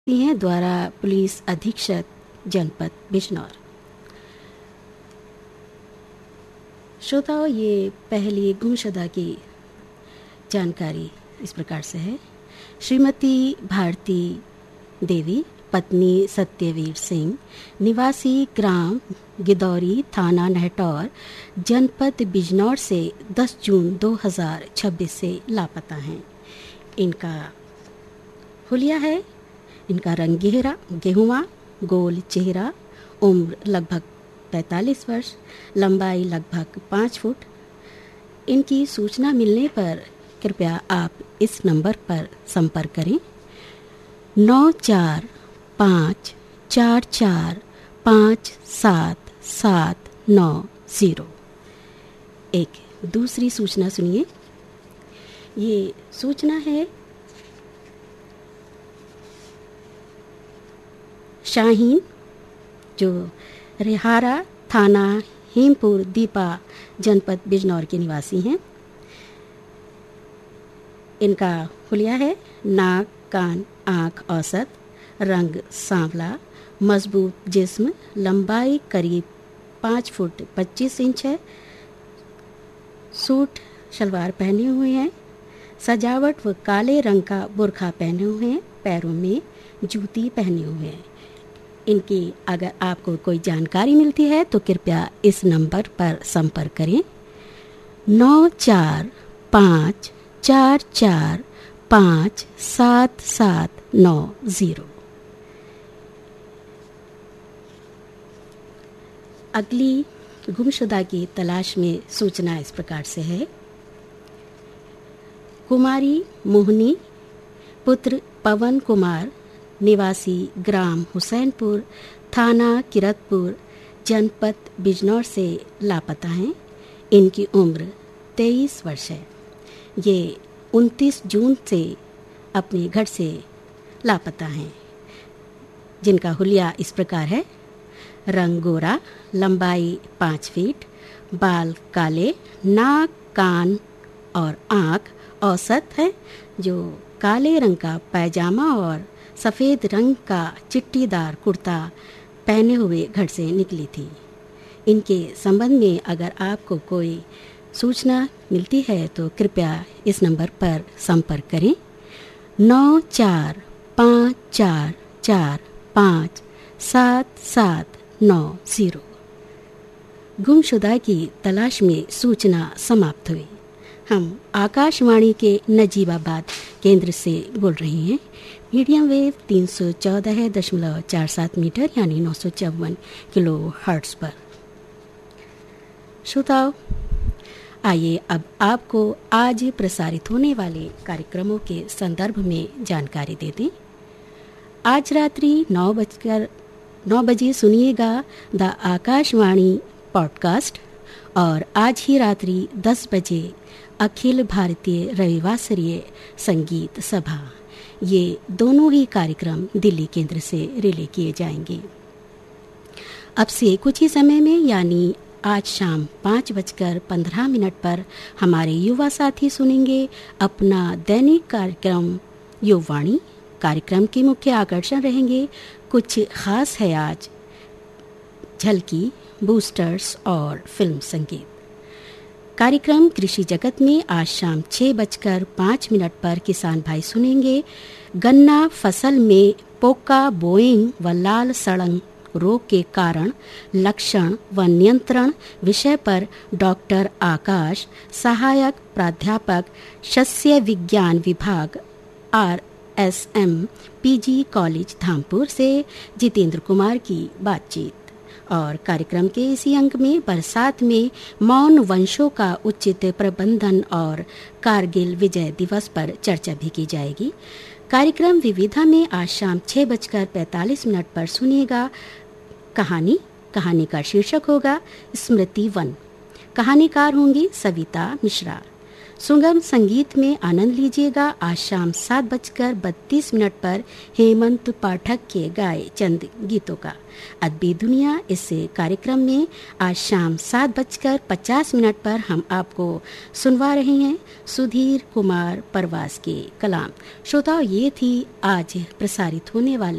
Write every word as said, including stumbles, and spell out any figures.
सिंह द्वारा पुलिस अधीक्षक जनपद बिजनौर। श्रोताओं, ये पहली गुमशुदा की जानकारी इस प्रकार से है। श्रीमती भारती देवी, पत्नी सत्यवीर सिंह, निवासी ग्राम गिदौरी, थाना नहटौर, जनपद बिजनौर से दस जून दो हज़ार छब्बीस से लापता हैं। इनका हुलिया है, इनका रंग गहरा गेहुआ, गोल चेहरा, उम्र लगभग पैंतालीस वर्ष, लंबाई लगभग पाँच फुट। इनकी सूचना मिलने पर कृपया आप इस नंबर पर संपर्क करें। नौ चार पाँच चार चार पाँच सात सात नौ ज़ीरो। एक दूसरी सूचना सुनिए। ये सूचना है शाहीन, जो रिहारा थाना हेमपुर दीपा जनपद बिजनौर के निवासी हैं। इनका हुलिया है नाक, कान, आँख औसत, रंग सांवला, मजबूत जिस्म, लंबाई करीब पाँच फुट पच्चीस इंच है। सूट शलवार पहने हुए हैं। सजावट व काले रंग का बुर्खा पहने हुए हैं। पैरों में जूती पहने हुए हैं। इनकी अगर आपको कोई जानकारी मिलती है तो कृपया इस नंबर पर संपर्क करें। नौ चार पाँच चार चार पाँच सात सात नौ ज़ीरो। अगली गुमशुदा की तलाश में सूचना इस प्रकार से है। कुमारी मोहनी, पुत्र पवन कुमार, निवासी ग्राम हुसैनपुर, थाना किरतपुर, जनपद बिजनौर से लापता हैं। इनकी उम्र तेईस वर्ष है। ये उनतीस जून से अपने घर से लापता हैं। जिनका हुलिया इस प्रकार है। रंग गोरा, लंबाई पाँच फीट, बाल काले, नाक, कान और आँख औसत है। जो काले रंग का पैजामा और सफ़ेद रंग का चिट्टीदार कुर्ता पहने हुए घर से निकली थी। इनके संबंध में अगर आपको कोई सूचना मिलती है तो कृपया इस नंबर पर संपर्क करें। नौ चार पाँच चार चार पाँच सात सात नौ ज़ीरो। गुमशुदा की तलाश में सूचना समाप्त हुई। हम आकाशवाणी के नजीबाबाद केंद्र से बोल रहे हैं। मीडियम वेव तीन सौ चौदह दशमलव चार सात मीटर यानी नौ सौ चौवन किलो हर्ट्ज पर। श्रोताओं, आइए अब आपको आज प्रसारित होने वाले कार्यक्रमों के संदर्भ में जानकारी दे दें। आज रात्रि नौ बजकर नौ बजे सुनिएगा द आकाशवाणी पॉडकास्ट और आज ही रात्रि दस बजे अखिल भारतीय रविवासरीय संगीत सभा। ये दोनों ही कार्यक्रम दिल्ली केंद्र से रिले किए जाएंगे। अब से कुछ ही समय में यानी आज शाम पाँच बजकर पंद्रह मिनट पर हमारे युवा साथी सुनेंगे अपना दैनिक कार्यक्रम युववाणी। कार्यक्रम के मुख्य आकर्षण रहेंगे कुछ खास है आज, झलकी, बूस्टर्स और फिल्म संगीत। कार्यक्रम कृषि जगत में आज शाम छः बजकर पाँच मिनट पर किसान भाई सुनेंगे गन्ना फसल में पोका बोइंग व लाल सड़ंग रोग के कारण, लक्षण व नियंत्रण विषय पर डॉक्टर आकाश, सहायक प्राध्यापक शस्य विज्ञान विभाग, R S M PG college Dhampur से जितेंद्र कुमार की बातचीत। और कार्यक्रम के इसी अंक में बरसात में मौन वंशों का उचित प्रबंधन और कारगिल विजय दिवस पर चर्चा भी की जाएगी। कार्यक्रम विविधा में आज शाम छः बजकर पैंतालीस मिनट पर सुनिएगा कहानी। कहानी का शीर्षक होगा स्मृति वन। कहानीकार होंगी सविता मिश्रा। सुगम संगीत में आनंद लीजिएगा आज शाम सात बजकर बत्तीस मिनट पर हेमंत पाठक के गाए चंद गीतों का। अद्भुत दुनिया इस कार्यक्रम में आज शाम सात बजकर पचास मिनट पर हम आपको सुनवा रहे हैं सुधीर कुमार परवास के कलाम। श्रोताओ, ये थी आज प्रसारित होने वाले